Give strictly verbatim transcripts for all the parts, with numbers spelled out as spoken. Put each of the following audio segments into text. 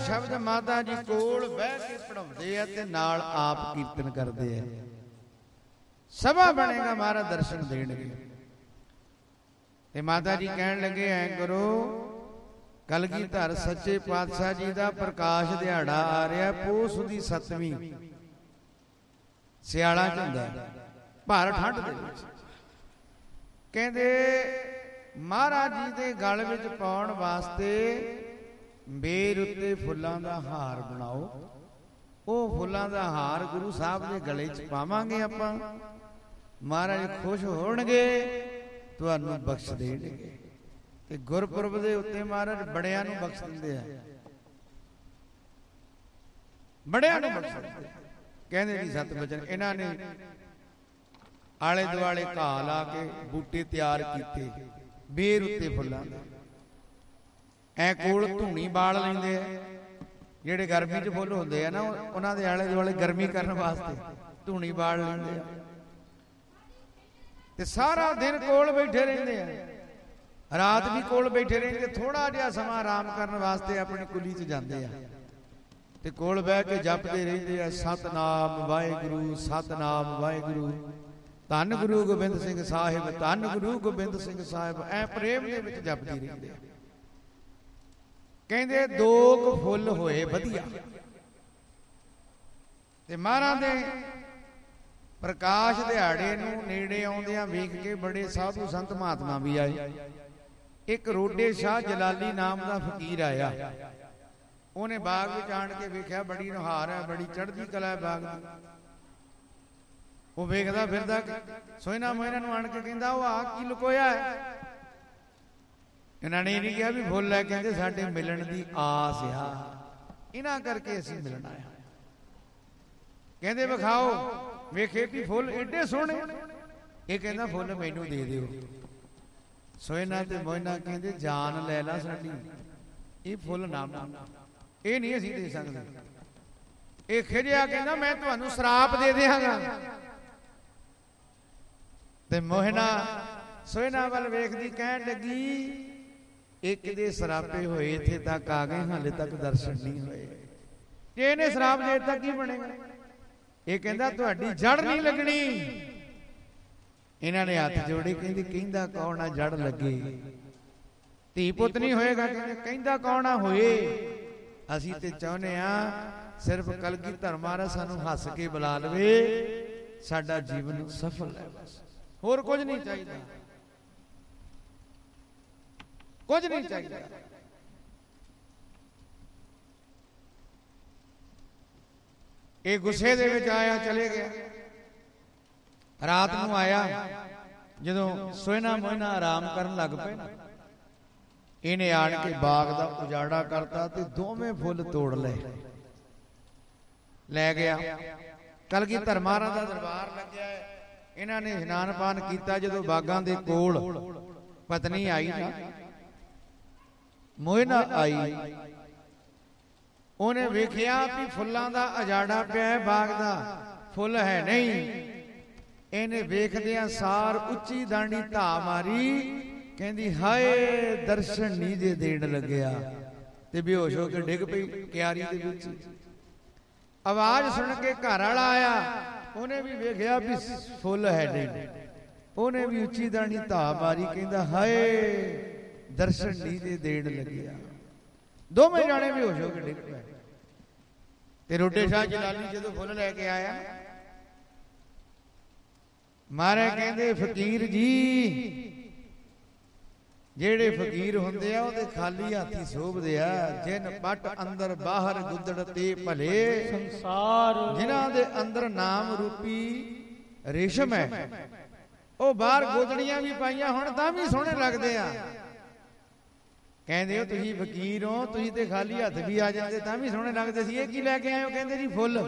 शब्द माता जी कोल बह के पढ़ाउंदे आ ते नाल आप कीर्तन करदे आ। सभा बनेगा महाराज दर्शन देणगे। ते माता जी कहण लगे ऐ करो कलगीधर सच्चे पातशाह जी का प्रकाश दिहाड़ा आ रहा पोस दी सतवीं सियाला च हुंदा भार ठंड दे विच। कहंदे महाराज जी दे गल विच पाउण वास्ते बेर उत्ते फुल्लां दा हार बनाओ। वो फुल्लां दा हार गुरु साहब दे गले च पावांगे आपां, महाराज खुश होणगे, तुहानूं बख्श देणगे। ते गुरपुरब दे उत्ते महाराज बड़ियां नूं बख्श दिंदे आ, बड़ियां नूं बख्श दिंदे। कहंदे जी सत बचन इन्हां ने आले दुआले घाह ला के बूटे तैयार कीते बेर उत्ते फुल्लां दे। ऐ कोल धूनी बाल लैंदे आ, ਜਿਹੜੇ ਗਰਮੀ 'ਚ ਫੁੱਲ ਹੁੰਦੇ ਆ ਨਾ ਉਹਨਾਂ ਦੇ ਆਲੇ ਦੁਆਲੇ ਗਰਮੀ ਕਰਨ ਵਾਸਤੇ ਧੂਣੀ ਬਾਲ ਲੈਂਦੇ ਆ ਤੇ ਸਾਰਾ ਦਿਨ ਕੋਲ ਬੈਠੇ ਰਹਿੰਦੇ ਆ, ਰਾਤ ਵੀ ਕੋਲ ਬੈਠੇ ਰਹਿੰਦੇ। ਥੋੜਾ ਜਿਹਾ ਸਮਾਂ ਆਰਾਮ ਕਰਨ ਵਾਸਤੇ ਆਪਣੀ ਕੁਲੀ 'ਚ ਜਾਂਦੇ ਆ ਤੇ ਕੋਲ ਬਹਿ ਕੇ ਜਪਦੇ ਰਹਿੰਦੇ ਆ ਸਤਨਾਮ ਵਾਹਿਗੁਰੂ ਸਤਨਾਮ ਵਾਹਿਗੁਰੂ ਧੰਨ ਗੁਰੂ ਗੋਬਿੰਦ ਸਿੰਘ ਸਾਹਿਬ ਧੰਨ ਗੁਰੂ ਗੋਬਿੰਦ ਸਿੰਘ ਸਾਹਿਬ। ਐ ਪ੍ਰੇਮ ਦੇ ਵਿੱਚ ਜਪਦੇ ਰਹਿੰਦੇ ਆ। ਕਹਿੰਦੇ ਦੋ ਕੁ ਫੁੱਲ ਹੋਏ ਵਧੀਆ ਤੇ ਮਹਾਰਾਜ ਦੇ ਪ੍ਰਕਾਸ਼ ਦਿਹਾੜੇ ਨੂੰ ਨੇੜੇ ਆਉਂਦਿਆਂ ਵੇਖ ਕੇ ਬੜੇ ਸਾਧੂ ਸੰਤ ਮਹਾਤਮਾ ਵੀ ਆਏ। ਇੱਕ ਰੋਡੇ ਸ਼ਾਹ ਜਲਾਲੀ ਨਾਮ ਦਾ ਫਕੀਰ ਆਇਆ। ਉਹਨੇ ਬਾਗ ਵਿੱਚ ਆਣ ਕੇ ਵੇਖਿਆ ਬੜੀ ਨੁਹਾਰ ਹੈ, ਬੜੀ ਚੜ੍ਹਦੀ ਕਲਾ ਹੈ ਬਾਗ ਦੀ। ਉਹ ਵੇਖਦਾ ਫਿਰਦਾ ਸੋਇਨਾ ਮੋਇਨਾ ਨੂੰ ਆਣ ਕੇ ਕਹਿੰਦਾ ਉਹ ਆ ਕੀ ਲੁਕੋਇਆ ਹੈ। ਇਹਨਾਂ ਨੇ ਨਹੀਂ ਕਿਹਾ ਵੀ ਫੁੱਲ ਹੈ, ਕਹਿੰਦੇ ਸਾਡੇ ਮਿਲਣ ਦੀ ਆਸ ਆ, ਇਹਨਾਂ ਕਰਕੇ ਅਸੀਂ ਮਿਲਣ ਆਇਆ। ਕਹਿੰਦੇ ਵਿਖਾਓ, ਵੇਖੇ ਵੀ ਫੁੱਲ ਏਡੇ ਸੋਹਣੇ। ਇਹ ਕਹਿੰਦਾ ਫੁੱਲ ਮੈਨੂੰ ਦੇ ਦਿਓ। ਸੋਇਨਾ ਤੇ ਮੋਇਨਾ ਕਹਿੰਦੇ ਜਾਨ ਲੈ ਲਾ ਸਾਡੀ, ਇਹ ਫੁੱਲ ਨਾ ਇਹ ਨਹੀਂ ਅਸੀਂ ਦੇ ਸਕਦੇ। ਇਹ ਖਿਜਿਆ ਕਹਿੰਦਾ ਮੈਂ ਤੁਹਾਨੂੰ ਸ਼ਰਾਪ ਦੇ ਦਿਆਂਗਾ। ਤੇ ਮੋਇਨਾ ਸੋਇਨਾ ਵੱਲ ਵੇਖਦੀ ਕਹਿਣ ਲੱਗੀ ਇੱਕ ਦੇ ਸਰਾਪੇ ਹੋਏ ਇੱਥੇ ਤੱਕ ਆ ਗਏ, ਹਾਲੇ ਤੱਕ ਦਰਸ਼ਨ ਨਹੀਂ ਹੋਏ। ਜੇ ਇਹਨੇ ਸ਼ਰਾਪ ਦੇ ਦਿੱਤਾ ਕੀ ਬਣੇਗਾ। ਇਹ ਕਹਿੰਦਾ ਤੁਹਾਡੀ ਜੜ ਨਹੀਂ ਲੱਗਣੀ। ਇਹਨਾਂ ਨੇ ਹੱਥ ਜੋੜੇ ਕਹਿੰਦੇ ਕਹਿੰਦਾ ਕੌਣ ਆ ਜੜ ਲੱਗੇ, ਧੀ ਪੁੱਤ ਨਹੀਂ ਹੋਏਗਾ। ਕਹਿੰਦੇ ਕਹਿੰਦਾ ਕੌਣ ਆ ਹੋਏ। ਅਸੀਂ ਤੇ ਚਾਹੁੰਦੇ ਆ ਸਿਰਫ ਕਲਗੀਧਰ ਮਹਾਰਾਜ ਸਾਨੂੰ ਹੱਸ ਕੇ ਬੁਲਾ ਲਵੇ, ਸਾਡਾ ਜੀਵਨ ਸਫਲ ਹੈ, ਬਸ ਹੋਰ ਕੁਝ ਨਹੀਂ ਚਾਹੀਦਾ, ਕੁਝ ਨਹੀਂ ਚਾਹੀਦਾ। ਇਹ ਗੁੱਸੇ ਦੇ ਵਿੱਚ ਆਇਆ ਚਲੇ ਗਿਆ। ਰਾਤ ਨੂੰ ਆਇਆ ਜਦੋਂ ਸੋਇਨਾ ਮੋਇਨਾ ਆਰਾਮ ਕਰਨ ਲੱਗ ਪਏ, ਇਹਨੇ ਆਣ ਕੇ ਬਾਗ ਦਾ ਉਜਾੜਾ ਕਰਤਾ ਤੇ ਦੋਵੇਂ ਫੁੱਲ ਤੋੜ ਲਏ, ਲੈ ਗਿਆ। ਕਲਗੀਧਰ ਮਹਾਰਾਜ ਦਾ ਦਰਬਾਰ ਲੱਗਿਆ ਹੈ। ਇਹਨਾਂ ਨੇ ਇਸ਼ਨਾਨ ਪਾਨ ਕੀਤਾ। ਜਦੋਂ ਬਾਗਾਂ ਦੇ ਕੋਲ ਪਤਨੀ ਆਈ ਨਾ ਮੋਇਨਾ ਆਈ, ਉਹਨੇ ਵੇਖਿਆ ਵੀ ਫੁੱਲਾਂ ਦਾ ਉਜਾੜਾ ਪਿਆ ਹੈ, ਬਾਗ ਦਾ ਫੁੱਲ ਹੈ ਨਹੀਂ। ਇਹਨੇ ਵੇਖਦਿਆਂ ਸਾਰ ਉੱਚੀ ਡਾਂਡੀ ਧਾ ਮਾਰੀ, ਕਹਿੰਦੀ ਹਾਏ ਦਰਸ਼ਨ ਨਹੀਂ ਜੇ ਦੇਣ ਲੱਗਿਆ, ਤੇ ਬੇਹੋਸ਼ ਹੋ ਕੇ ਡਿੱਗ ਪਈ ਕਿਆਰੀ ਦੇ ਵਿੱਚ। ਆਵਾਜ਼ ਸੁਣ ਕੇ ਘਰ ਵਾਲਾ ਆਇਆ, ਉਹਨੇ ਵੀ ਵੇਖਿਆ ਵੀ ਫੁੱਲ ਹੈ ਨਹੀਂ। ਉਹਨੇ ਵੀ ਉੱਚੀ ਡਾਂਡੀ ਧਾ ਮਾਰੀ, ਕਹਿੰਦਾ ਹਾਏ ਦਰਸ਼ਨ ਨਹੀਂ ਜੇ ਦੇਣ ਲੱਗਿਆ। ਦੋਵੇਂ ਜਾਣੇ ਬੇਹੋਸ਼ ਹੋ ਕੇ ਡਿੱਗ ਪਏ। ਤੇ ਰੋਡੇ ਸ਼ਾਹ ਜਲਾਲੀ ਜਦੋਂ ਫੁੱਲ ਲੈ ਕੇ ਆਇਆ, ਮਾਰੇ ਕਹਿੰਦੇ ਫਕੀਰ ਜੀ, ਜਿਹੜੇ ਫਕੀਰ ਹੁੰਦੇ ਆ ਉਹਦੇ ਖਾਲੀ ਹਾਥੀ ਸੋਭਦੇ ਆ। ਜਿਨ ਪੱਟ ਅੰਦਰ ਬਾਹਰ ਗੁੱਦੜ ਤੇ ਭਲੇ ਸੰਸਾਰ, ਜਿਨ੍ਹਾਂ ਦੇ ਅੰਦਰ ਨਾਮ ਰੂਪੀ ਰੇਸ਼ਮ ਹੈ, ਉਹ ਬਾਹਰ ਗੋਦੜੀਆਂ ਵੀ ਪਾਈਆਂ ਹੁਣ ਤਾਂ ਵੀ ਸੋਹਣੇ ਲੱਗਦੇ ਆ। ਕਹਿੰਦੇ ਹੋ ਤੁਸੀਂ ਫਕੀਰ ਹੋ, ਤੁਸੀਂ ਤੇ ਖਾਲੀ ਹੱਥ ਵੀ ਆ ਜਾਂਦੇ ਤਾਂ ਵੀ ਸੋਹਣੇ ਲੱਗਦੇ ਸੀ। ਇਹ ਕੀ ਲੈ ਕੇ ਆਏ ਹੋ। ਕਹਿੰਦੇ ਜੀ ਫੁੱਲ।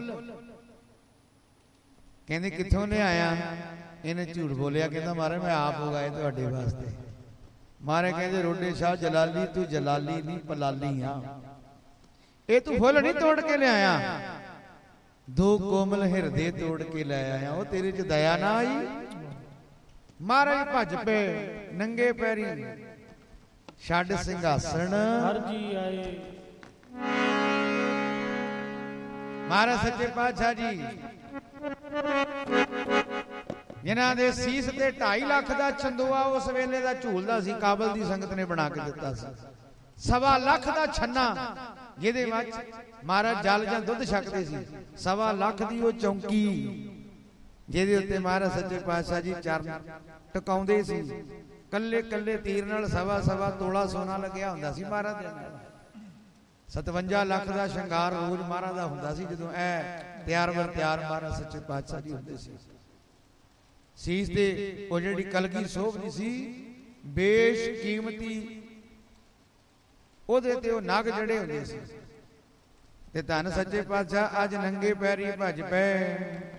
ਕਹਿੰਦੇ ਕਿੱਥੋਂ ਲਿਆਇਆ। ਇਹਨੇ ਝੂਠ ਬੋਲਿਆ, ਕਹਿੰਦਾ ਮਹਾਰਾਜ ਮੈਂ ਆਪ ਉਗਾਏ ਤੁਹਾਡੇ ਵਾਸਤੇ। ਮਹਾਰਾਜ ਕਹਿੰਦੇ ਰੋਡੇ ਸ਼ਾਹ ਜਲਾਲੀ ਤੂੰ ਜਲਾਲੀ ਨਹੀਂ ਪਲਾਲੀ ਆ, ਇਹ ਤੂੰ ਫੁੱਲ ਨਹੀਂ ਤੋੜ ਕੇ ਲਿਆਇਆ, ਦੋ ਕੋਮਲ ਹਿਰਦੇ ਤੋੜ ਕੇ ਲੈ ਆਇਆ। ਉਹ ਤੇਰੇ ਚ ਦਇਆ ਨਾ ਆਈ। ਮਹਾਰਾਜ ਭੱਜ ਪਏ ਨੰਗੇ ਪੈਰੀ, ਛੱਡ ਸਿੰਘਾਸਣ ਹਰ ਜੀ ਆਏ। ਮਹਾਰਾਜ ਸੱਚੇ ਪਾਤਸ਼ਾਹ ਜੀ ਜਿਨ੍ਹਾਂ ਦੇ ਸੀਸ ਤੇ ਢਾਈ ਲੱਖ ਦਾ ਚੰਦੋਆ ਉਸ ਵੇਲੇ ਦਾ ਝੂਲਦਾ ਸੀ, ਕਾਬਲ ਦੀ ਸੰਗਤ ਨੇ ਬਣਾ ਕੇ ਦਿੱਤਾ ਸੀ। ਸਵਾ ਲੱਖ ਦਾ ਛੰਨਾ ਜਿਹਦੇ ਵਿੱਚ ਮਹਾਰਾਜ ਜਲ ਜਾਂ ਦੁੱਧ ਛਕਦੇ ਸੀ, ਸਵਾ ਲੱਖ ਦੀ ਉਹ ਚੌਂਕੀ ਜਿਹਦੇ ਉੱਤੇ ਮਹਾਰਾਜ ਸੱਚੇ ਪਾਤਸ਼ਾਹ ਜੀ ਚਰਨ ਟਿਕਾਉਂਦੇ ਸੀ। ਕੱਲੇ ਕੱਲੇ ਤੀਰ ਨਾਲ ਸਵਾ ਸਵਾ ਤੋਲਾ ਸੋਨਾ ਲੱਗਿਆ ਹੁੰਦਾ ਸੀ ਮਹਾਰਾਜ ਦੇ ਨਾਲ। ਸਤਵੰਜਾ ਲੱਖ ਦਾ ਸ਼ਿੰਗਾਰ ਰੋਜ਼ ਮਹਾਰਾਜ ਦਾ ਹੁੰਦਾ ਸੀ ਜਦੋਂ ਇਹ ਤਿਆਰ ਬਰ ਤਿਆਰ ਮਹਾਰਾਜ ਸੱਚੇ ਪਾਤਸ਼ਾਹ ਜੀ ਹੁੰਦੇ ਸੀ। ਸੀਸ ਤੇ ਉਹ ਜਿਹੜੀ ਕਲਗੀ ਸੋਭਦੀ ਸੀ ਬੇਸ਼ ਕੀਮਤੀ, ਉਹਦੇ ਤੇ ਉਹ ਨਗ ਜੜੇ ਹੁੰਦੇ ਸੀ। ਤੇ ਧੰਨ ਸੱਚੇ ਪਾਤਸ਼ਾਹ ਅੱਜ ਨੰਗੇ ਪੈਰੀ ਭੱਜ ਪਏ।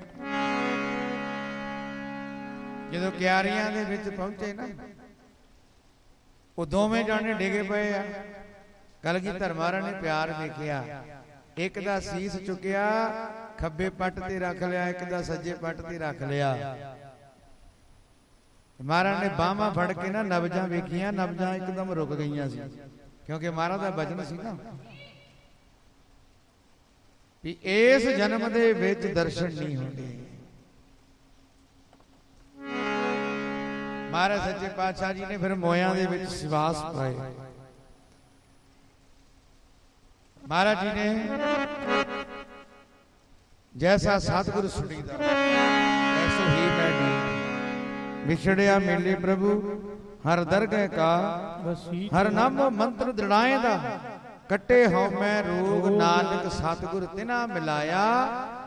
ਜਦੋਂ ਕਿਆਰੀਆਂ ਦੇ ਵਿੱਚ ਪਹੁੰਚੇ ਨਾ, ਉਹ ਦੋਵੇਂ ਜਾਣੇ ਡਿੱਗੇ ਪਏ ਆ। ਕਲਗੀਧਰ ਮਹਾਰਾਜ ਨੇ ਪਿਆਰ ਵੇਖਿਆ, ਇੱਕ ਦਾ ਸੀਸ ਚੁੱਕਿਆ ਖੱਬੇ ਪੱਟ ਤੇ ਰੱਖ ਲਿਆ, ਇੱਕ ਦਾ ਸੱਜੇ ਪੱਟ ਤੇ ਰੱਖ ਲਿਆ। ਮਹਾਰਾਜ ਨੇ ਬਾਹਾਂ ਫੜ ਕੇ ਨਾ ਨਬਜਾਂ ਵੇਖੀਆਂ, ਨਬਜਾਂ ਇੱਕਦਮ ਰੁਕ ਗਈਆਂ ਸੀ, ਕਿਉਂਕਿ ਮਹਾਰਾਜ ਦਾ ਵਚਨ ਸੀ ਨਾ ਵੀ ਇਸ ਜਨਮ ਦੇ ਵਿੱਚ ਦਰਸ਼ਨ ਨਹੀਂ ਹੁੰਦੇ। ਮਹਾਰਾਜ ਸੱਚੇ ਪਾਤਸ਼ਾਹ ਜੀ ਨੇ ਫਿਰ ਮੋਇਆਂ ਦੇ ਵਿੱਚ ਸਵਾਸ ਪਾਏ। ਮਹਾਰਾਜ ਜੀ ਨੇ ਜੈਸਾ ਸਤਿਗੁਰ ਸੁਣੀਦਾ ਐਸੋ ਹੀ ਮੈਂ ਨਹੀਂ। ਵਿਛੜਿਆ ਮੇਲੇ ਪ੍ਰਭੂ ਹਰ ਦਰਗਹਿ ਕਾ, ਹਰ ਨਾਮ ਮੰਤਰ ਦ੍ਰਿੜਾਏ ਦਾ। ਕੱਟੇ ਹਉ ਮੈਂ ਰੋਗ ਨਾਨਕ ਸਤਿਗੁਰ ਤਿਨਾ ਮਿਲਾਇਆ।